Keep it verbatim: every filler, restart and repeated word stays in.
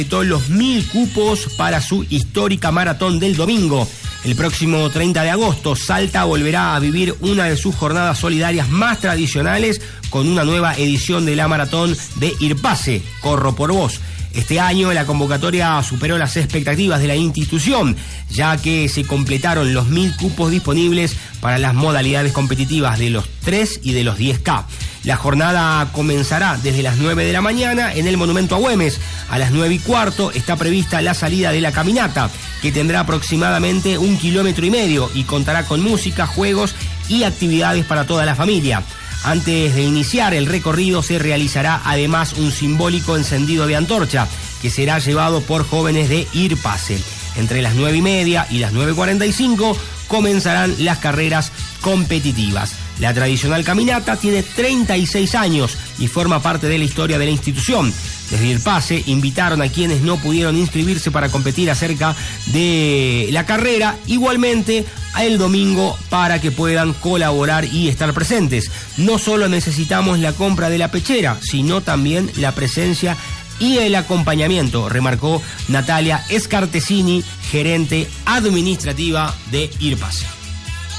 los mil cupos para su histórica maratón del domingo. El próximo treinta de agosto, Salta volverá a vivir una de sus jornadas solidarias más tradicionales con una nueva edición de la maratón de Irpase, Corro por Vos. Este año la convocatoria superó las expectativas de la institución, ya que se completaron los mil cupos disponibles para las modalidades competitivas de los tres y de los diez K. La jornada comenzará desde las nueve de la mañana en el Monumento a Güemes. A las nueve y cuarto está prevista la salida de la caminata, que tendrá aproximadamente un kilómetro y medio y contará con música, juegos y actividades para toda la familia. Antes de iniciar el recorrido se realizará además un simbólico encendido de antorcha, que será llevado por jóvenes de Irpase. Entre las nueve y media y las nueve cuarenta y cinco comenzarán las carreras competitivas. La tradicional caminata tiene treinta y seis años y forma parte de la historia de la institución. Desde Irpase invitaron a quienes no pudieron inscribirse para competir acerca de la carrera, igualmente el domingo, para que puedan colaborar y estar presentes. No solo necesitamos la compra de la pechera, sino también la presencia y el acompañamiento, remarcó Natalia Escartesini, gerente administrativa de Irpase.